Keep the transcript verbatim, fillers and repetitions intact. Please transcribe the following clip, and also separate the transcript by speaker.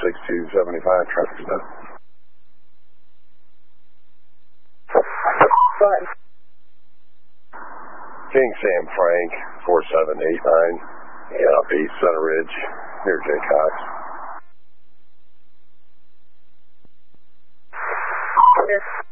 Speaker 1: six two seven five, traffic stop.
Speaker 2: Button.
Speaker 1: King Sam Frank, four seven eight nine, yeah, East Center Ridge, near J. Cox.
Speaker 2: Yes.